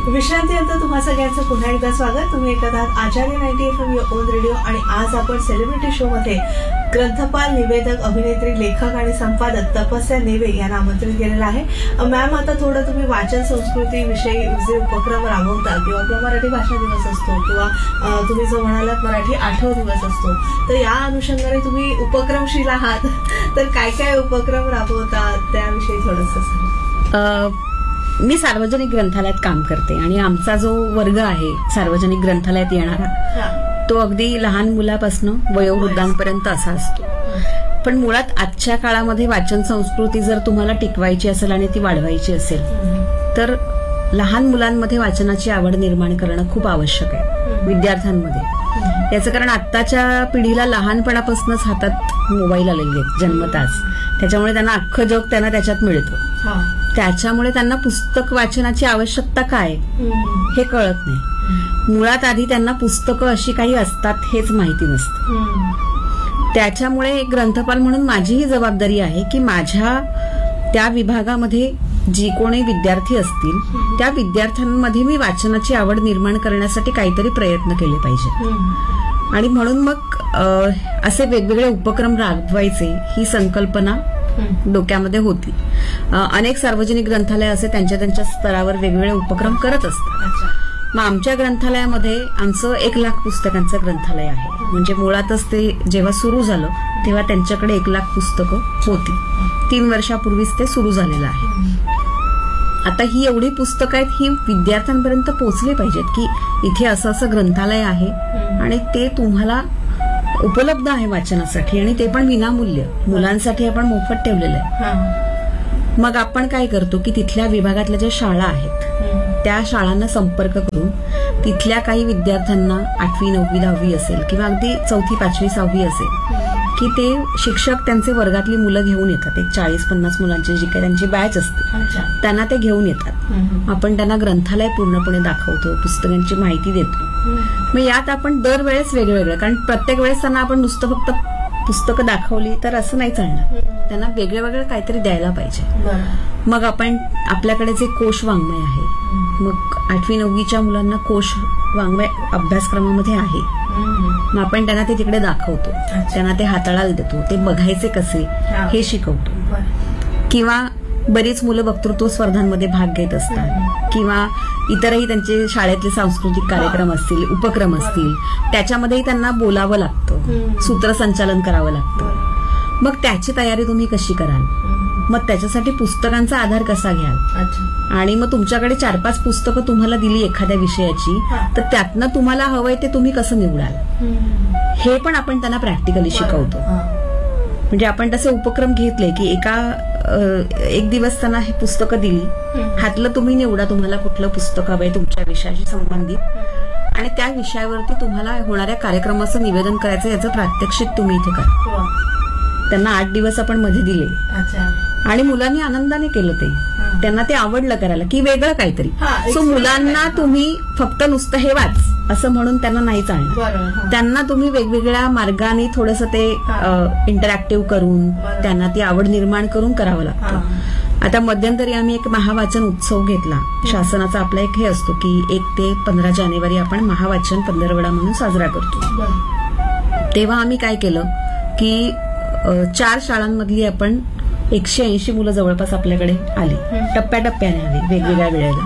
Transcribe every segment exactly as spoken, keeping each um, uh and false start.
विश्रांतीनंतर तुम्हा सगळ्यांचं पुन्हा एकदा स्वागत. तुम्ही ऐकत आहात आचार्य ninety F am your on radio आणि आज आपण सेलिब्रिटी शो मध्ये ग्रंथपाल, निवेदक, अभिनेत्री, लेखक आणि संपादक तपस्या नेवे यांना आमंत्रित केलेलं आहे. मॅम, आता थोडं तुम्ही वाचन संस्कृती विषयी जे उपक्रम राबवता किंवा आपला मराठी भाषा दिवस असतो किंवा तुम्ही जो म्हणालात मराठी आठव दिवस असतो, तर या अनुषंगाने तुम्ही उपक्रमशील आहात, तर काय काय उपक्रम राबवता त्याविषयी थोडंसं सांगा. मी सार्वजनिक ग्रंथालयात काम करते आणि आमचा जो वर्ग आहे सार्वजनिक ग्रंथालयात येणारा तो अगदी लहान मुलापासून वयोवृद्धांपर्यंत असा असतो. पण मुळात आजच्या काळामध्ये वाचन संस्कृती जर तुम्हाला टिकवायची असेल आणि ती वाढवायची असेल तर लहान मुलांमध्ये वाचनाची आवड निर्माण करणं खूप आवश्यक आहे विद्यार्थ्यांमध्ये. याचं कारण आत्ताच्या पिढीला लहानपणापासूनच हातात मोबाईल आलेले आहेत जन्मताच, त्याच्यामुळे त्यांना अख्खं जग त्यांना त्याच्यात मिळतं. त्याच्यामुळे त्यांना पुस्तक वाचनाची आवश्यकता काय हे कळत नाही. मुळात आधी त्यांना पुस्तकं अशी काही असतात हेच माहिती नसतं. त्याच्यामुळे एक ग्रंथपाल म्हणून माझीही जबाबदारी आहे की माझ्या त्या विभागामध्ये जी कोणी विद्यार्थी असतील त्या विद्यार्थ्यांमध्ये मी वाचनाची आवड निर्माण करण्यासाठी काहीतरी प्रयत्न केले पाहिजे. आणि म्हणून मग असे वेगवेगळे उपक्रम राबवायचे ही संकल्पना डोक्यामध्ये होती. अनेक सार्वजनिक ग्रंथालय असे त्यांच्या त्यांच्या स्तरावर वेगवेगळे उपक्रम करत असतात. मग आमच्या ग्रंथालयामध्ये आमचं एक लाख पुस्तकांचं ग्रंथालय आहे. म्हणजे मुळातच ते जेव्हा सुरू झालं तेव्हा त्यांच्याकडे एक लाख पुस्तकं होती. तीन वर्षापूर्वीच ते सुरू झालेलं आहे. आता ही एवढी पुस्तकं आहेत ही विद्यार्थ्यांपर्यंत पोहोचली पाहिजेत की इथे असं असं ग्रंथालय आहे आणि ते तुम्हाला उपलब्ध आहे वाचनासाठी आणि ते पण विनामूल्य. मुलांसाठी आपण मोफत ठेवलेलं आहे. मग आपण काय करतो की तिथल्या विभागातल्या ज्या शाळा आहेत त्या शाळांना संपर्क करून तिथल्या काही विद्यार्थ्यांना आठवी नववी दहावी असेल किंवा अगदी चौथी पाचवी सहावी असेल की ते शिक्षक त्यांचे वर्गातली मुलं घेऊन येतात. एक चाळीस पन्नास मुलांची जी काही त्यांची बॅच असते त्यांना ते घेऊन येतात. आपण त्यांना ग्रंथालय पूर्णपणे दाखवतो, पुस्तकांची माहिती देतो. मग यात आपण दरवेळेस वेगवेगळं, कारण प्रत्येक वेळेस त्यांना आपण नुसतं फक्त पुस्तकं दाखवली तर असं नाही चालणार. त्यांना वेगळं वेगळं काहीतरी द्यायला पाहिजे. मग आपण आपल्याकडे जे कोश वाङ्मय आहे, मग आठवी नववीच्या मुलांना कोश वाङ्मय अभ्यासक्रमामध्ये आहे. मग आपण त्यांना ते तिकडे दाखवतो, त्यांना ते हाताळायला देतो, ते बघायचे कसे हे शिकवतो. किंवा बरीच मुलं वक्तृत्व स्पर्धांमध्ये भाग घेत असतात किंवा इतरही त्यांचे शाळेतले सांस्कृतिक कार्यक्रम असतील, उपक्रम असतील, त्याच्यामध्येही त्यांना बोलावं लागतं, सूत्रसंचालन करावं लागतं. मग त्याची तयारी तुम्ही कशी कराल, मग त्याच्यासाठी पुस्तकांचा आधार कसा घ्याल, आणि मग तुमच्याकडे चार पाच पुस्तकं तुम्हाला दिली एखाद्या विषयाची तर त्यातनं तुम्हाला हवंय ते तुम्ही कसं निवडाल हे पण आपण त्यांना प्रॅक्टिकली शिकवतो. म्हणजे आपण तसे उपक्रम घेतले की एका एक दिवस त्यांना हे पुस्तकं दिली, हातलं तुम्ही निवडा तुम्हाला कुठलं पुस्तक हवंय तुमच्या विषयाशी संबंधित, आणि त्या विषयावरती तुम्हाला होणाऱ्या कार्यक्रमाचं निवेदन करायचं याचं प्रात्यक्षिक तुम्ही इथे करा. त्यांना आठ दिवस आपण मध्ये दिले आणि मुलांनी आनंदाने केलं. ते त्यांना ते आवडलं करायला की वेगळं काहीतरी. सो मुलांना तुम्ही फक्त नुसतं हे वाच असं म्हणून त्यांना नाही चालणार. त्यांना तुम्ही वेगवेगळ्या मार्गाने थोडंसं ते इंटरॅक्टिव्ह करून त्यांना ती आवड निर्माण करून करावं लागतं. आता मध्यंतरी आम्ही एक महावाचन उत्सव घेतला. शासनाचा आपला एक हे असतो की एक ते पंधरा जानेवारी आपण महावाचन पंधरवडा म्हणून साजरा करतो. तेव्हा आम्ही काय केलं की चार शाळांमधली आपण एकशे ऐंशी मुलं जवळपास आपल्याकडे आली, टप्प्याटप्प्याने आली वेगवेगळ्या वेळेला.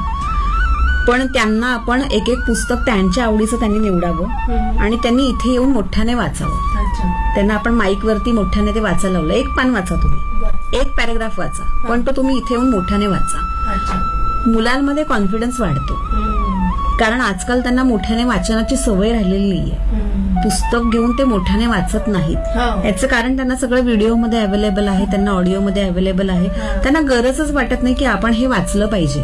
पण त्यांना आपण एक एक पुस्तक त्यांच्या आवडीचं त्यांनी निवडावं आणि त्यांनी इथे येऊन मोठ्याने वाचावं. त्यांना आपण माईकवरती मोठ्याने ते वाचायला लावलं. एक पान वाचा तुम्ही, एक पॅराग्राफ वाचा, पण तो तुम्ही इथे येऊन मोठ्याने वाचा. मुलांमध्ये कॉन्फिडन्स वाढतो कारण आजकाल त्यांना मोठ्याने वाचनाची सवय राहिलेली नाहीये. पुस्तक घेऊन ते मोठ्याने वाचत नाहीत. याचं कारण त्यांना सगळं व्हिडिओमध्ये अवेलेबल आहे, त्यांना ऑडिओमध्ये अवेलेबल आहे. त्यांना गरजच वाटत नाही की आपण हे वाचलं पाहिजे.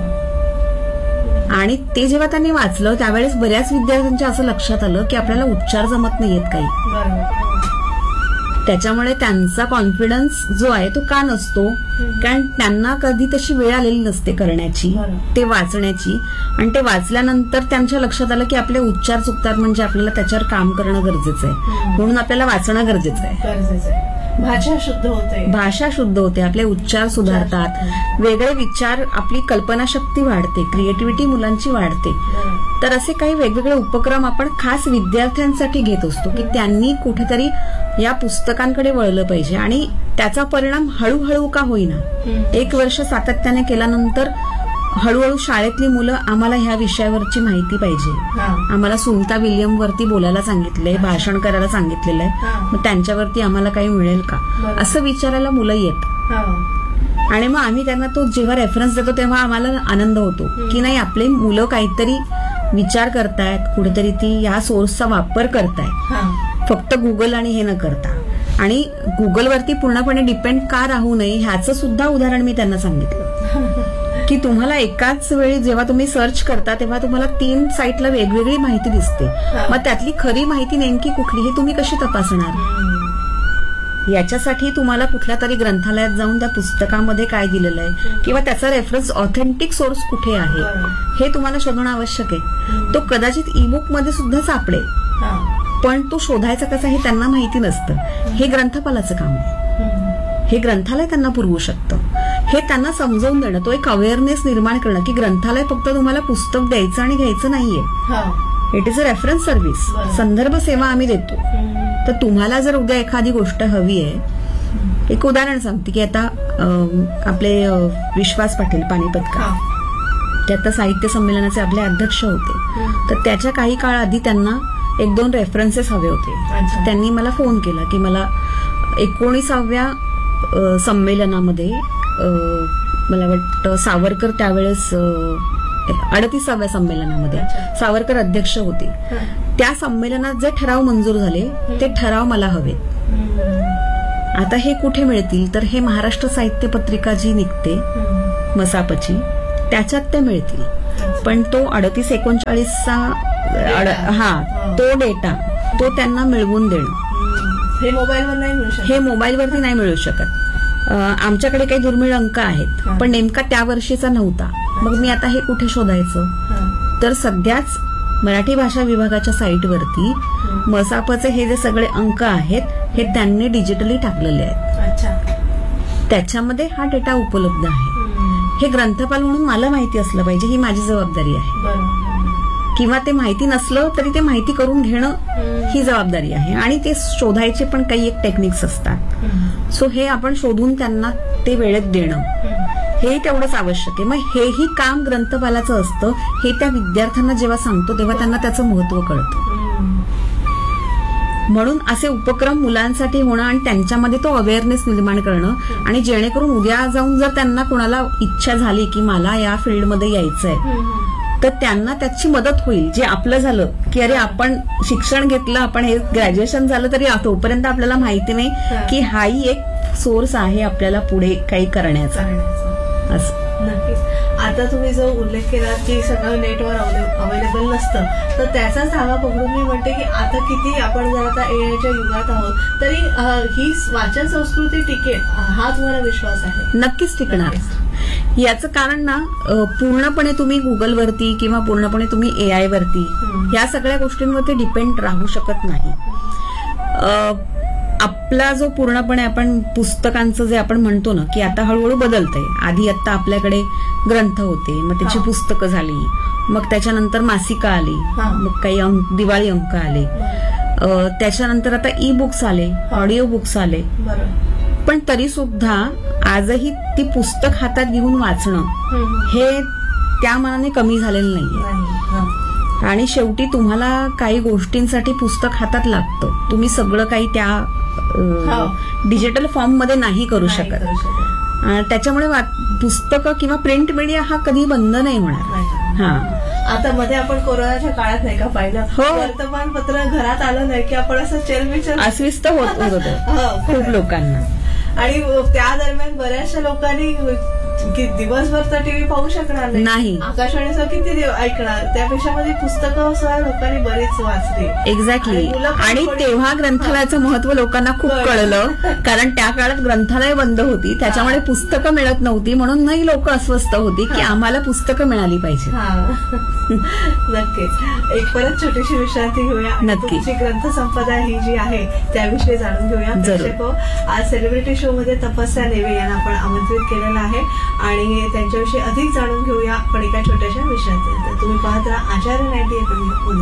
आणि ते जेव्हा त्यांनी वाचलं त्यावेळेस बऱ्याच विद्यार्थ्यांच्या असं लक्षात आलं की आपल्याला उच्चार जमत नाहीयेत काही. त्याच्यामुळे त्यांचा कॉन्फिडन्स जो आहे तो का नसतो, कारण त्यांना कधी तशी वेळ आलेली नसते करण्याची, ते वाचण्याची. आणि ते वाचल्यानंतर त्यांच्या लक्षात आलं की आपले उच्चार चुकतात, म्हणजे आपल्याला त्याच्यावर काम करणं गरजेचं आहे, म्हणून आपल्याला वाचणं गरजेचं आहे. भाषा शुद्ध होते, भाषा शुद्ध होते, आपले उच्चार सुधारतात, वेगळे विचार, आपली कल्पनाशक्ती वाढते, क्रिएटिव्हिटी मुलांची वाढते. तर असे काही वेगवेगळे उपक्रम आपण खास विद्यार्थ्यांसाठी घेत असतो की त्यांनी कुठेतरी या पुस्तकांकडे वळलं पाहिजे. आणि त्याचा परिणाम हळूहळू का होईना, एक वर्ष सातत्याने केल्यानंतर हळूहळू शाळेतली मुलं आम्हाला ह्या विषयावरची माहिती पाहिजे, आम्हाला सुनीता विल्यम वरती बोलायला सांगितलंय, भाषण करायला सांगितलेलं आहे, मग त्यांच्यावरती आम्हाला काही मिळेल का, असं विचारायला मुलं येत. आणि मग आम्ही त्यांना तो जेव्हा रेफरन्स देतो तेव्हा आम्हाला आनंद होतो की नाही, आपले मुलं काहीतरी विचार करतायत, कुठेतरी ती या सोर्सचा वापर करतायत, फक्त गुगल आणि हे न करता. आणि गुगलवरती पूर्णपणे डिपेंड का राहू नये ह्याचं सुद्धा उदाहरण मी त्यांना सांगितलं की तुम्हाला एकाच वेळी जेव्हा तुम्ही सर्च करता तेव्हा तुम्हाला तीन साईटला वेगवेगळी माहिती दिसते, मग त्यातली खरी माहिती नेमकी कुठली हे तुम्ही कशी तपासणार. याच्यासाठी तुम्हाला कुठल्या तरी ग्रंथालयात जाऊन त्या पुस्तकामध्ये काय दिलेलं आहे किंवा त्याचा रेफरन्स ऑथेंटिक सोर्स कुठे आहे हे तुम्हाला शोधणं आवश्यक आहे. तो कदाचित ई बुक मध्ये सुद्धा सापडेल, पण तो शोधायचा कसा हे त्यांना माहिती नसतं. हे ग्रंथपालाचं काम आहे, हे ग्रंथालय त्यांना पुरवू शकतं. हे त्यांना समजावून देणं, तो एक अवेअरनेस निर्माण करणं की ग्रंथालय फक्त तुम्हाला पुस्तक द्यायचं आणि घ्यायचं नाहीये, it is a reference service, संदर्भ सेवा आम्ही देतो. तर तुम्हाला जर उद्या एखादी गोष्ट हवी आहे, एक उदाहरण सांगते की आता आपले विश्वास पाटील पानिपतकर, ते आता साहित्य संमेलनाचे आपले अध्यक्ष होते, तर त्याच्या काही काळ आधी त्यांना एक दोन रेफरन्सेस हवे होते. त्यांनी मला फोन केला की मला एकोणीसाव्या संमेलनामध्ये मला वाटतं सावरकर त्यावेळेस अडतीसाव्या संमेलनामध्ये सावरकर अध्यक्ष होते, त्या संमेलनात जे ठराव मंजूर झाले ते ठराव मला हवेत. आता हे कुठे मिळतील, तर हे महाराष्ट्र साहित्य पत्रिका जी निघते मसापची त्याच्यात ते मिळतील. पण तो अडतीस एकोणचाळीसचा हा तो डेटा तो त्यांना मिळवून देणं हे मोबाईलवर नाही मिळू शकत, हे मोबाईलवरती नाही मिळू शकत. आमच्याकडे काही दुर्मिळ अंक आहेत पण नेमका त्या वर्षीचा नव्हता, मग मी आता हे कुठे शोधायचं. तर सध्याच मराठी भाषा विभागाच्या साईटवरती मसापचे हे जे सगळे अंक आहेत हे त्यांनी डिजिटली टाकलेले आहेत, त्याच्यामध्ये हा डेटा उपलब्ध आहे. हे ग्रंथपाल म्हणून मला माहिती असलं पाहिजे, ही माझी जबाबदारी आहे. किंवा ते माहिती नसलं तरी ते माहिती करून घेणं ही जबाबदारी आहे. आणि ते शोधायचे पण काही एक टेक्निक्स असतात, सो हे आपण शोधून त्यांना ते वेळेत देणं हे तेवढंच आवश्यक आहे. मग हेही काम ग्रंथपालाचं असतं, हे त्या विद्यार्थ्यांना जेव्हा सांगतो तेव्हा त्यांना त्याचं महत्व कळतं. म्हणून असे उपक्रम मुलांसाठी होणं आणि त्यांच्यामध्ये तो अवेअरनेस निर्माण करणं, आणि जेणेकरून उद्या जाऊन जर त्यांना कोणाला इच्छा झाली की मला या फील्डमध्ये यायचंय तर त्यांना त्याची मदत होईल. जे आपलं झालं की अरे आपण शिक्षण घेतलं, आपण हे ग्रॅज्युएशन झालं तरी तोपर्यंत आपल्याला माहिती नाही की हाही एक सोर्स आहे आपल्याला पुढे काही करण्याचा. असं नक्कीच. आता तुम्ही जो उल्लेख केला की सगळं नेटवर अवेलेबल नसतं, तर त्याचाच धागा पकडून मी म्हणते की आता किती आपण जर आता एआयच्या युगात आहोत तरी ही वाचन संस्कृती टिकेल हा तुम्हाला विश्वास आहे? नक्कीच टिकणार. याचं कारण ना पूर्णपणे तुम्ही गुगलवरती किंवा पूर्णपणे तुम्ही एआय वरती या सगळ्या गोष्टींवरती डिपेंड राहू शकत नाही. आपला जो पूर्णपणे आपण पुस्तकांचं जे आपण म्हणतो ना की आता हळूहळू बदलतंय. आधी आता आपल्याकडे ग्रंथ होते, मग त्याची पुस्तकं झाली, मग त्याच्यानंतर मासिका आली, मग काही अंक दिवाळी अंक आले, त्याच्यानंतर आता ई बुक्स आले, ऑडिओ बुक्स आले. पण तरी सुद्धा आजही ती पुस्तक हातात घेऊन वाचणं हे त्या मानाने कमी झालेलं नाहीये. आणि शेवटी तुम्हाला काही गोष्टींसाठी पुस्तक हातात लागतं, तुम्ही सगळं काही त्या डिजिटल फॉर्म मध्ये नाही करू शकत. त्याच्यामुळे पुस्तकं किंवा प्रिंट मीडिया हा कधी बंद नाही होणार. हा आता मध्ये आपण कोरोनाच्या काळात नाही का पाहिलं, वर्तमानपत्र घरात आलं नाही की आपण असं चलबिचल अस्वस्थ होत होतं खूप लोकांना. आणि त्या दरम्यान बऱ्याचशा लोकांनी की दिवसभर तर टीव्ही पाहू शकणार नाही. आकाशवाणीचं किती दिव- ऐकणार. त्यापेक्षा मध्ये पुस्तकं सुद्धा लोकांनी बरेच वाचली. एक्झॅक्टली. आणि मुलं पण आणि थोडी- तेव्हा ग्रंथालयाचं महत्व लोकांना खूप कळलं. कळलं, कारण त्या काळात ग्रंथालय बंद होती, त्याच्यामुळे पुस्तकं मिळत नव्हती, म्हणूनही लोक अस्वस्थ होती की आम्हाला पुस्तकं मिळाली पाहिजे. हा नक्कीच. एक परत छोटीशी विश्रांती घेऊया. नक्की. तुमची ग्रंथसंपदा ही जी आहे त्याविषयी जाणून घेऊया. जरूर. प्रेक्षको, आज सेलिब्रिटी शो मध्ये तपस्या नेवे यांना आपण आमंत्रित केलेलं आहे आणि त्यांच्याविषयी अधिक जाणून घेऊया पण एका छोट्याशा विश्रांतीनंतर. तुम्ही पाहत राहा आचार्य नाईन्टी एफ एम.